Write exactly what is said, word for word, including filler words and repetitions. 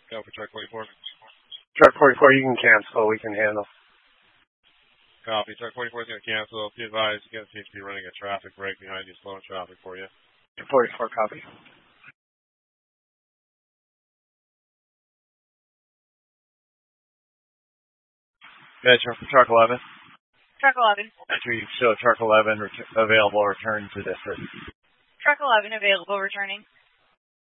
Go for truck forty-four. Truck forty-four, you can cancel. We can handle. Copy. Truck forty-four is going to cancel. Be advised, you seems to be running a traffic break behind you, slowing traffic for you. forty-four, copy. Metro for truck eleven. Truck eleven. Metro, you show truck eleven ret- available, return to district. Truck eleven available, returning.